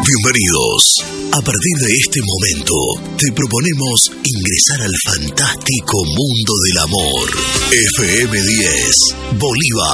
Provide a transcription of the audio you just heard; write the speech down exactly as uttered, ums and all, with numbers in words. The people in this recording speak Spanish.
Bienvenidos. A partir de este momento, te proponemos ingresar al fantástico mundo del amor. F M diez, Bolívar.